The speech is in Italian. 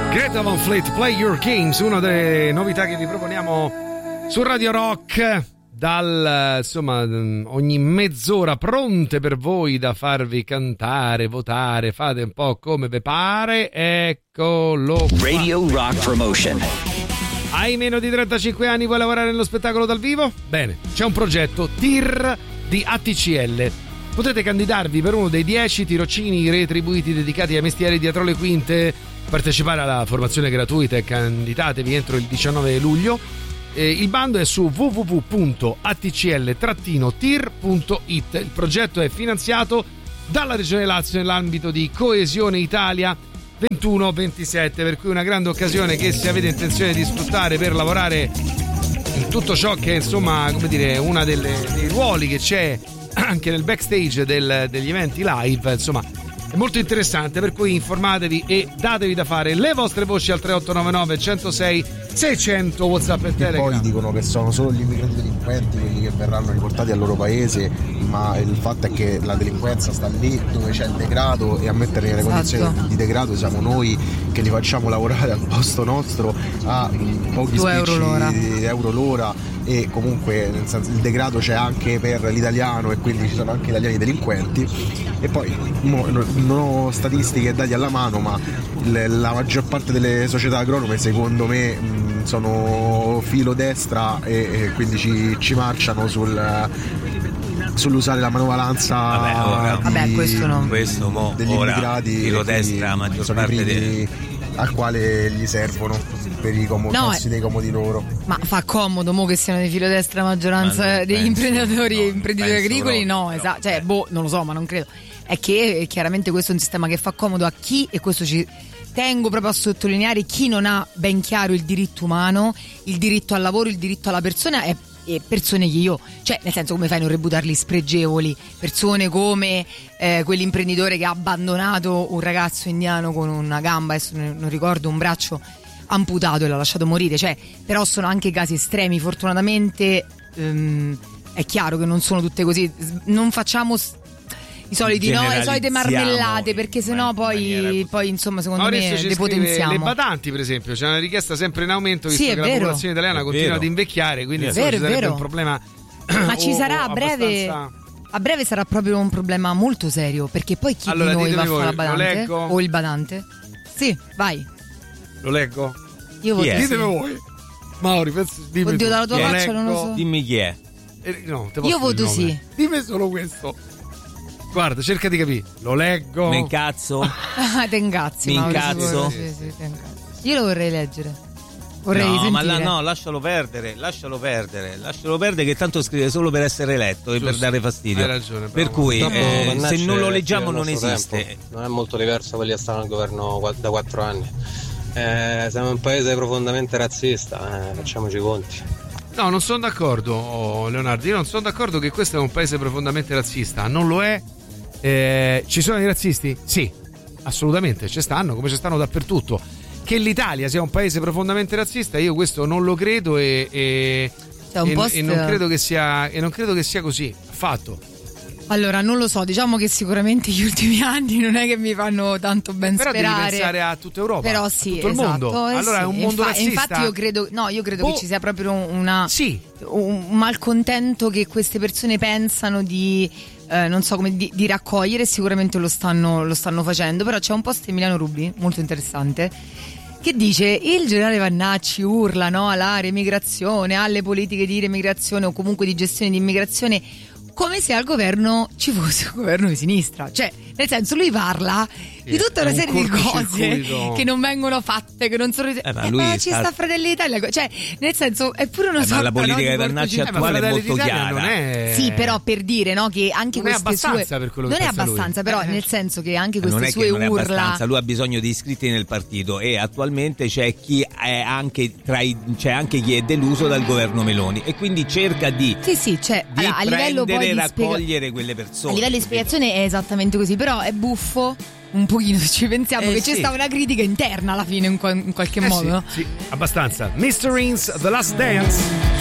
Greta Van Fleet, Play Your Games, una delle novità che vi proponiamo su Radio Rock insomma, ogni mezz'ora, pronte per voi da farvi cantare, votare, fate un po' come vi pare. Eccolo qua. Radio Rock Promotion. Hai meno di 35 anni, vuoi lavorare nello spettacolo dal vivo? Bene, c'è un progetto TIR di ATCL. Potete candidarvi per uno dei 10 tirocini retribuiti dedicati ai mestieri dietro le quinte, partecipare alla formazione gratuita e candidatevi entro il 19 luglio. Il bando è su www.atcl-tir.it. Il progetto è finanziato dalla Regione Lazio nell'ambito di Coesione Italia 21-27, per cui una grande occasione che, se avete intenzione di sfruttare per lavorare in tutto ciò che è, insomma, come dire, una dei ruoli che c'è anche nel backstage degli eventi live, insomma, è molto interessante, per cui informatevi e datevi da fare. Le vostre voci al 3899 106 600, WhatsApp e Telegram. Poi dicono che sono solo gli immigrati delinquenti quelli che verranno riportati al loro paese, ma il fatto è che la delinquenza sta lì dove c'è il degrado, e a mettere nelle condizioni di degrado siamo noi che li facciamo lavorare al posto nostro a pochi spicci euro l'ora. E comunque, nel senso, il degrado c'è anche per l'italiano, e quindi ci sono anche italiani delinquenti. E poi non ho statistiche e dati alla mano, ma la maggior parte delle società agronome, secondo me, sono filo destra, e quindi ci marciano sull'usare la manovalanza degli immigrati, filo destra, la maggior parte al quale gli servono per i costi dei comodi loro. Ma fa comodo mo che siano di filo destra la maggioranza degli imprenditori agricoli? No, esatto, cioè non lo so, ma non credo. È che chiaramente questo è un sistema che fa comodo a chi, e questo ci tengo proprio a sottolineare, chi non ha ben chiaro il diritto umano, il diritto al lavoro, il diritto alla persona, e persone che cioè, nel senso, come fai a non reputarli spregevoli? Persone come quell'imprenditore che ha abbandonato un ragazzo indiano con una gamba, adesso non ricordo, un braccio amputato, e l'ha lasciato morire. Cioè, però sono anche casi estremi, fortunatamente. È chiaro che non sono tutte così, non facciamo le solite marmellate, perché sennò poi insomma, secondo Maurizio me depotenziamo. Le badanti, per esempio, c'è una richiesta sempre in aumento, visto che la popolazione italiana continua ad invecchiare, quindi ci sarebbe un problema. Ma ci sarà a breve. A breve sarà proprio un problema molto serio, perché poi chi di noi va a fare la badante o il badante? Sì, vai. Lo leggo? Io voto sì. Ditemi voi. Mauri, dimmi. Oddio, dalla tua faccia non lo so. Dimmi chi è. Io voto sì. Dimmi solo questo. Guarda, cerca di capire. Lo leggo. Mi incazzo. Te incazzi. Mi incazzo. Sì, te incazzo. Io lo vorrei leggere. Sentire. No, lascialo perdere, che tanto scrive solo per essere eletto e per dare fastidio. Hai ragione, per cui se non lo leggiamo non esiste. Tempo. Non è molto diverso quelli che stanno al governo da 4 anni. Siamo un paese profondamente razzista, facciamoci i conti. No, non sono d'accordo, Leonardo. Io non sono d'accordo che questo è un paese profondamente razzista. Non lo è. Ci sono i razzisti? Sì, assolutamente, ci stanno, come ci stanno dappertutto. Che l'Italia sia un paese profondamente razzista, io questo non lo credo, e non credo che sia così affatto. Allora, non lo so, diciamo che sicuramente gli ultimi anni non è che mi fanno tanto ben sperare. Però devi pensare a tutta Europa, però sì, a tutto il mondo. Allora è un mondo razzista. Infatti io credo che ci sia proprio un malcontento che queste persone pensano di non so come di raccogliere, sicuramente lo stanno facendo. Però c'è un post di Emiliano Rubi molto interessante che dice: il generale Vannacci urla alla remigrazione, alle politiche di remigrazione o comunque di gestione di immigrazione, come se al governo ci fosse un governo di sinistra. Cioè, nel senso, lui parla di tutta una serie di cose che non vengono fatte, che non sono ma ci sta Fratelli d'Italia, cioè, nel senso, è pure una sorta, ma la politica di Vannacci attuale è molto chiara. Non è... Sì, però per dire, che anche non queste è abbastanza per quello che non è abbastanza, lui. Però nel senso che anche queste non è sue che non urla. È abbastanza. Lui ha bisogno di iscritti nel partito, e attualmente c'è chi è anche c'è anche chi è deluso dal governo Meloni, e quindi cerca di c'è a livello poi di raccogliere quelle persone. A livello di spiegazione è esattamente così, però è buffo un pochino se ci pensiamo che c'è sta una critica interna alla fine in qualche modo. Sì, abbastanza. Mr. Rins, The Last Dance.